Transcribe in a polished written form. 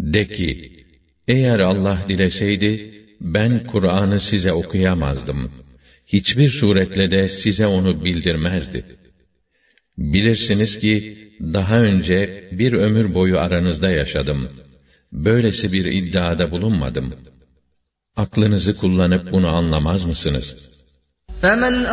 De ki, eğer Allah dileseydi, ben Kur'an'ı size okuyamazdım. Hiçbir suretle de size onu bildirmezdi. Bilirsiniz ki, daha önce bir ömür boyu aranızda yaşadım. Böylesi bir iddiada bulunmadım. Aklınızı kullanıp bunu anlamaz mısınız?